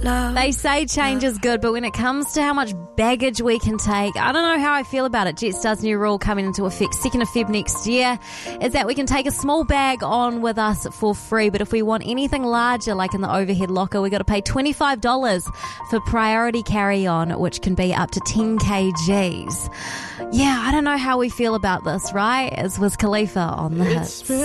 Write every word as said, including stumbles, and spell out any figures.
They say change is good, but when it comes to how much baggage we can take, I don't know how I feel about it. Jetstar's new rule coming into effect second of February next year is that we can take a small bag on with us for free, but if we want anything larger, like in the overhead locker, we've got to pay twenty-five dollars for priority carry-on, which can be up to ten kilograms. Yeah, I don't know how we feel about this, right? As Wiz Khalifa on the hits.